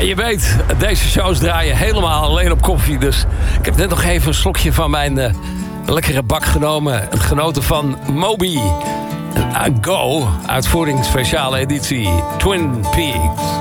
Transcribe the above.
je weet, deze shows draaien helemaal alleen op koffie. Dus ik heb net nog even een slokje van mijn lekkere bak genomen. Genoten van Moby. Go, uitvoering speciale editie Twin Peaks.